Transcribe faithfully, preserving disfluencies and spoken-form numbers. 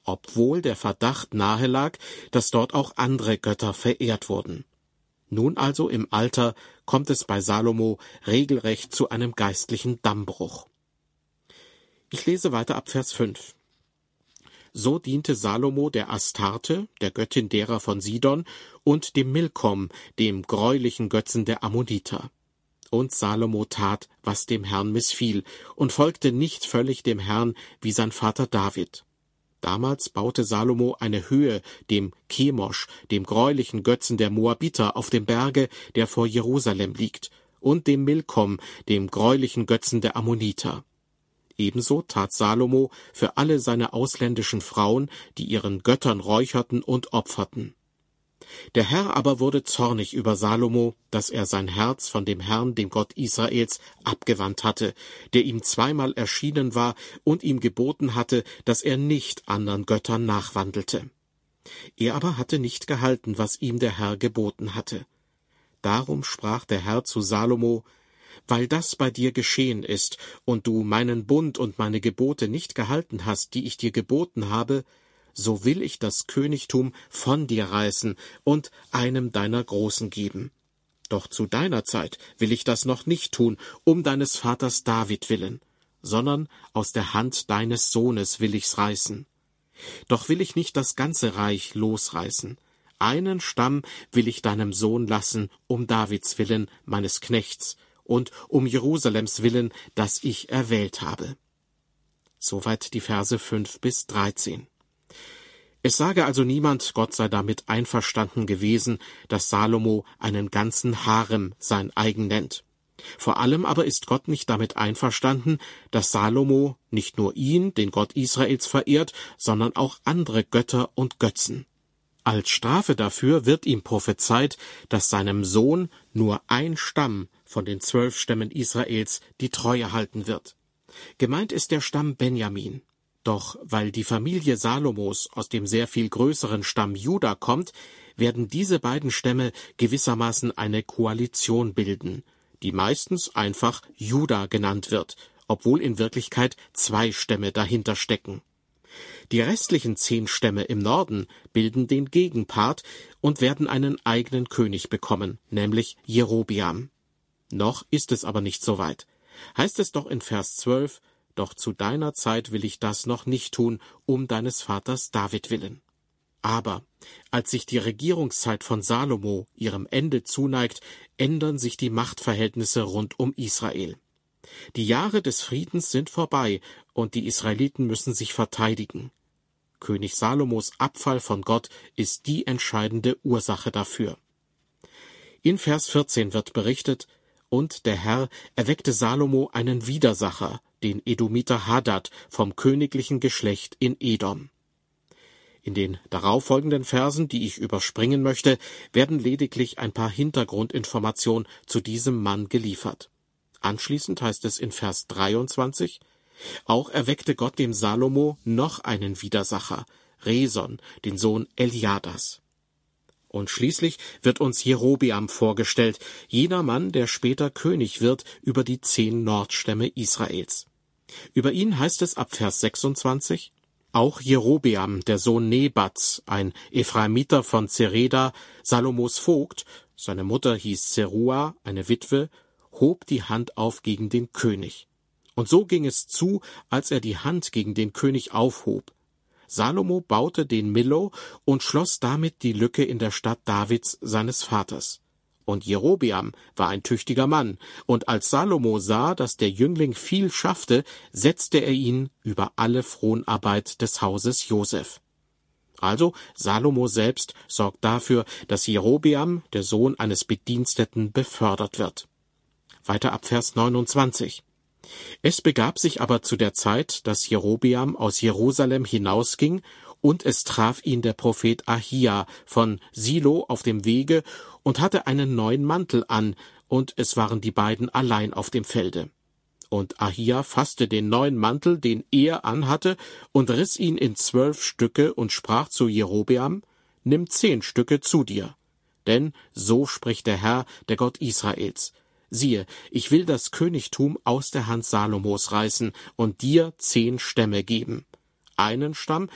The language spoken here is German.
obwohl der Verdacht nahe lag, dass dort auch andere Götter verehrt wurden. Nun also im Alter kommt es bei Salomo regelrecht zu einem geistlichen Dammbruch. Ich lese weiter ab Vers fünf. So diente Salomo der Astarte, der Göttin derer von Sidon, und dem Milkom, dem greulichen Götzen der Ammoniter. Und Salomo tat, was dem Herrn missfiel, und folgte nicht völlig dem Herrn wie sein Vater David. Damals baute Salomo eine Höhe dem Chemosh, dem greulichen Götzen der Moabiter, auf dem Berge, der vor Jerusalem liegt, und dem Milkom, dem greulichen Götzen der Ammoniter. Ebenso tat Salomo für alle seine ausländischen Frauen, die ihren Göttern räucherten und opferten. Der Herr aber wurde zornig über Salomo, dass er sein Herz von dem Herrn, dem Gott Israels, abgewandt hatte, der ihm zweimal erschienen war und ihm geboten hatte, dass er nicht anderen Göttern nachwandelte. Er aber hatte nicht gehalten, was ihm der Herr geboten hatte. Darum sprach der Herr zu Salomo: Weil das bei dir geschehen ist und du meinen Bund und meine Gebote nicht gehalten hast, die ich dir geboten habe, so will ich das Königtum von dir reißen und einem deiner Großen geben. Doch zu deiner Zeit will ich das noch nicht tun, um deines Vaters David willen, sondern aus der Hand deines Sohnes will ich's reißen. Doch will ich nicht das ganze Reich losreißen. Einen Stamm will ich deinem Sohn lassen, um Davids willen, meines Knechts, und um Jerusalems willen, das ich erwählt habe. Soweit die Verse fünf bis dreizehn. Es sage also niemand, Gott sei damit einverstanden gewesen, dass Salomo einen ganzen Harem sein eigen nennt. Vor allem aber ist Gott nicht damit einverstanden, dass Salomo nicht nur ihn, den Gott Israels, verehrt, sondern auch andere Götter und Götzen. Als Strafe dafür wird ihm prophezeit, dass seinem Sohn nur ein Stamm von den zwölf Stämmen Israels die Treue halten wird. Gemeint ist der Stamm Benjamin. Doch weil die Familie Salomos aus dem sehr viel größeren Stamm Juda kommt, werden diese beiden Stämme gewissermaßen eine Koalition bilden, die meistens einfach Juda genannt wird, obwohl in Wirklichkeit zwei Stämme dahinter stecken. Die restlichen zehn Stämme im Norden bilden den Gegenpart und werden einen eigenen König bekommen, nämlich Jerobeam. Noch ist es aber nicht so weit. Heißt es doch in Vers zwölf: Doch zu deiner Zeit will ich das noch nicht tun, um deines Vaters David willen. Aber als sich die Regierungszeit von Salomo ihrem Ende zuneigt, ändern sich die Machtverhältnisse rund um Israel. Die Jahre des Friedens sind vorbei und die Israeliten müssen sich verteidigen. König Salomos Abfall von Gott ist die entscheidende Ursache dafür. In Vers vierzehn wird berichtet: Und der Herr erweckte Salomo einen Widersacher, den Edomiter Hadad vom königlichen Geschlecht in Edom. In den darauffolgenden Versen, die ich überspringen möchte, werden lediglich ein paar Hintergrundinformationen zu diesem Mann geliefert. Anschließend heißt es in Vers dreiundzwanzig: Auch erweckte Gott dem Salomo noch einen Widersacher, Reson, den Sohn Eliadas. Und schließlich wird uns Jerobeam vorgestellt, jener Mann, der später König wird über die zehn Nordstämme Israels. Über ihn heißt es ab Vers sechsundzwanzig: Auch Jerobeam, der Sohn Nebats, ein Ephraimiter von Zereda, Salomos Vogt, seine Mutter hieß Zerua, eine Witwe, hob die Hand auf gegen den König. Und so ging es zu, als er die Hand gegen den König aufhob. Salomo baute den Millo und schloss damit die Lücke in der Stadt Davids, seines Vaters. Und Jerobeam war ein tüchtiger Mann, und als Salomo sah, dass der Jüngling viel schaffte, setzte er ihn über alle Fronarbeit des Hauses Joseph. Also Salomo selbst sorgt dafür, dass Jerobeam, der Sohn eines Bediensteten, befördert wird. Weiter ab Vers neunundzwanzig. Es begab sich aber zu der Zeit, dass Jerobeam aus Jerusalem hinausging, und es traf ihn der Prophet Ahia von Silo auf dem Wege und hatte einen neuen Mantel an, und es waren die beiden allein auf dem Felde. Und Ahia fasste den neuen Mantel, den er anhatte, und riss ihn in zwölf Stücke und sprach zu Jerobeam: Nimm zehn Stücke zu dir. Denn so spricht der Herr, der Gott Israels: Siehe, ich will das Königtum aus der Hand Salomos reißen und dir zehn Stämme geben. Einen Stamm